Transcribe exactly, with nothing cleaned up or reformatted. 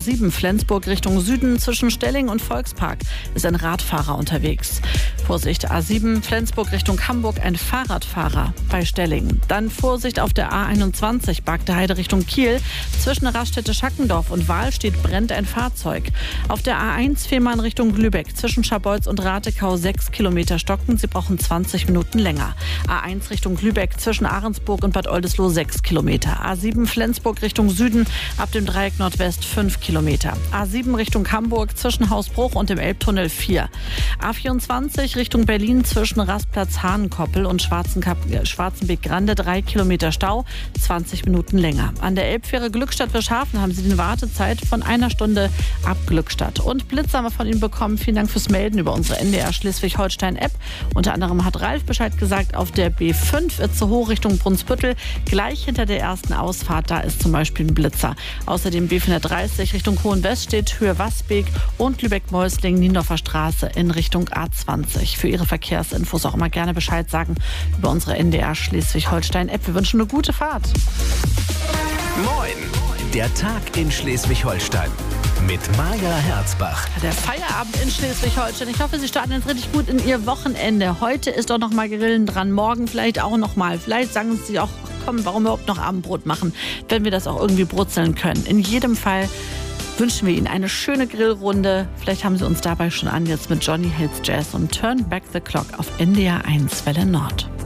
sieben Flensburg Richtung Süden zwischen Stelling und Volkspark ist ein Radfahrer unterwegs. Vorsicht, A sieben Flensburg Richtung Hamburg, ein Fahrradfahrer bei Stelling. Dann Vorsicht auf der A einundzwanzig Bagdeheide Richtung Kiel. Zwischen Raststätte Schackendorf und Wahlstedt brennt ein Fahrzeug. Auf der A eins Fehmarn Richtung Lübeck zwischen Scharbeutz und Ratekau sechs Kilometer stocken. Sie brauchen zwanzig Minuten länger. A eins Richtung Lübeck zwischen Ahrensburg und Bad Oldesloe sechs Kilometer. A sieben Flensburg Richtung Süden ab dem Dreieck Nordwest fünf Kilometer. A sieben Richtung Hamburg zwischen Hausbruch und dem Elbtunnel vier. A vierundzwanzig Richtung Berlin zwischen Rastplatz Hahnenkoppel und Schwarzenbeek-Grande drei Kilometer Stau, zwanzig Minuten länger. An der Elbfähre Glückstadt-Wilshaven haben Sie die Wartezeit von einer Stunde ab Glückstadt. Und Blitz haben wir von Ihnen bekommen. Vielen Dank fürs Melden über unsere N D R Schleswig-Holstein-App. Unter anderem hat Ralf Bescheid gesagt, auf der B fünf Itzehoe Richtung Brunsbüttel, gleich hinter der ersten Ausfahrt, da ist zum Beispiel ein Blitzer. Außerdem B vierhundertdreißig Richtung Hohenweststedt, Höhe Wasbeek und Lübeck-Meusling, Niendorfer Straße in Richtung A zwanzig. Für Ihre Verkehrsinfos auch immer gerne Bescheid sagen über unsere N D R Schleswig-Holstein-App. Wir wünschen eine gute Fahrt. Moin, der Tag in Schleswig-Holstein mit Maja Herzbach. Der Feierabend in Schleswig-Holstein. Ich hoffe, Sie starten jetzt richtig gut in Ihr Wochenende. Heute ist doch noch mal Grillen dran, morgen vielleicht auch noch mal. Vielleicht sagen Sie auch, komm, warum überhaupt noch Abendbrot machen, wenn wir das auch irgendwie brutzeln können. In jedem Fall wünschen wir Ihnen eine schöne Grillrunde. Vielleicht haben Sie uns dabei schon an, jetzt mit Johnny Hits Jazz und Turn Back the Clock auf N D R eins Welle Nord.